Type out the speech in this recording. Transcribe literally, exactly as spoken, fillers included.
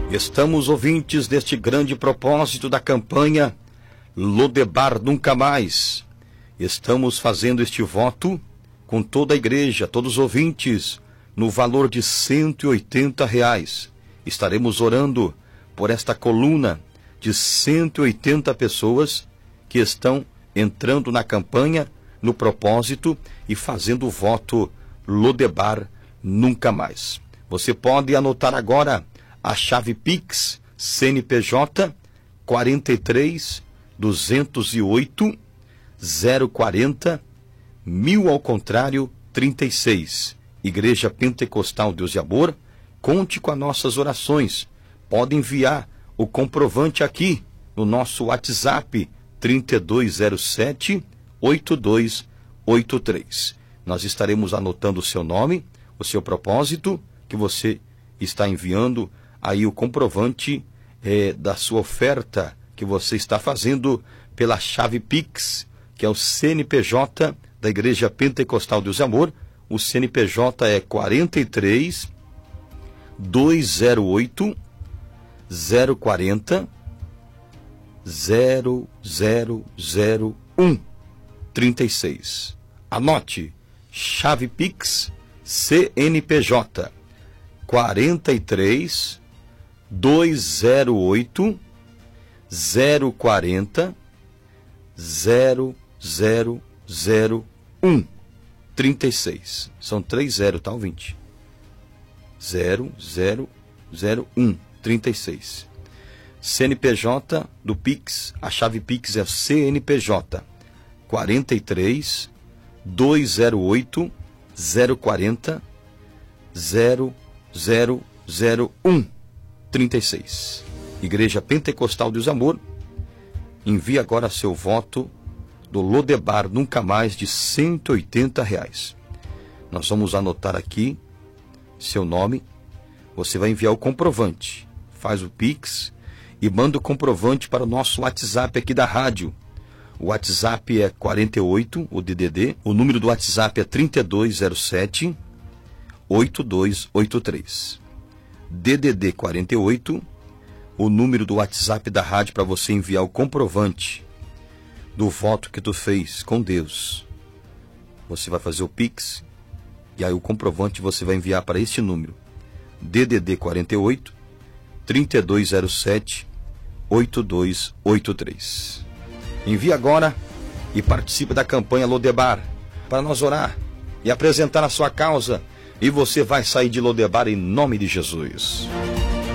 Estamos ouvintes deste grande propósito da campanha Lodebar Nunca Mais. Estamos fazendo este voto com toda a igreja, todos os ouvintes, no valor de cento e oitenta reais. Estaremos orando por esta coluna de cento e oitenta pessoas que estão entrando na campanha, no propósito e fazendo o voto Lodebar Nunca Mais. Você pode anotar agora a chave Pix C N P J quarenta e três, duzentos e oito, zero quarenta, mil ao contrário, trinta e seis. Igreja Pentecostal Deus e Amor, conte com as nossas orações. Pode enviar o comprovante aqui no nosso WhatsApp trinta e dois zero sete, oito dois oito três. Nós estaremos anotando o seu nome, o seu propósito, que você está enviando aí o comprovante é, da sua oferta que você está fazendo pela chave Pix, que é o C N P J da Igreja Pentecostal Deus e Amor. O C N P J é quarenta e três, duzentos e oito, zero quarenta, zero zero zero um, trinta e seis. Anote, chave Pix C N P J quarenta e três, duzentos e oito, zero quarenta, zero zero zero um, trinta e seis. São três zero, tá, ouvinte? zero zero zero um, trinta e seis. C N P J do Pix, a chave Pix é C N P J quarenta e três, duzentos e oito, zero quarenta, zero zero zero um, trinta e seis. Igreja Pentecostal Deus e Amor, envie agora seu voto do Lodebar Nunca Mais de cento e oitenta reais. Nós vamos anotar aqui seu nome. Você vai enviar o comprovante, faz o Pix e manda o comprovante para o nosso WhatsApp aqui da rádio. O WhatsApp é quarenta e oito, o D D D. O número do WhatsApp é trinta e dois zero sete, oito dois oito três. D D D quarenta e oito, o número do WhatsApp da rádio para você enviar o comprovante do voto que tu fez com Deus. Você vai fazer o Pix e aí o comprovante você vai enviar para este número. D D D quarenta e oito, trinta e dois zero sete, oito dois oito três. Envie agora e participe da campanha Lodebar para nós orar e apresentar a sua causa, e você vai sair de Lodebar em nome de Jesus.